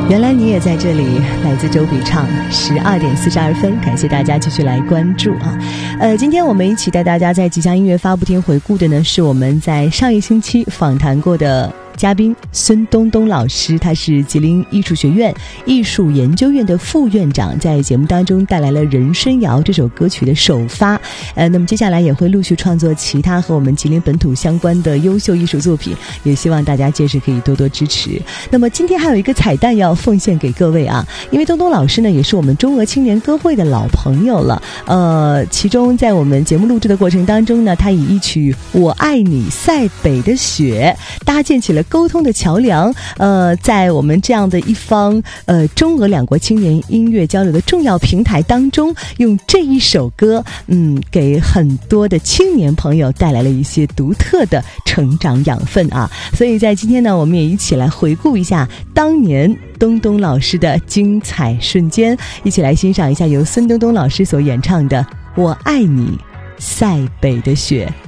原来你也在这里，来自周笔畅，12:42，感谢大家继续来关注啊。今天我们一起带大家在吉祥音乐发布天回顾的呢，是我们在上一星期访谈过的嘉宾孙东东老师，他是吉林艺术学院艺术研究院的副院长，在节目当中带来了《人参谣》这首歌曲的首发。那么接下来也会陆续创作其他和我们吉林本土相关的优秀艺术作品，也希望大家届时可以多多支持。那么今天还有一个彩蛋要奉献给各位啊，因为东东老师呢也是我们中俄青年歌会的老朋友了。其中在我们节目录制的过程当中呢，他以一曲《我爱你塞北的雪》搭建起了沟通的桥梁，在我们这样的一方中俄两国青年音乐交流的重要平台当中，用这一首歌给很多的青年朋友带来了一些独特的成长养分啊。所以在今天呢，我们也一起来回顾一下当年东东老师的精彩瞬间，一起来欣赏一下由孙东东老师所演唱的《我爱你塞北的雪》。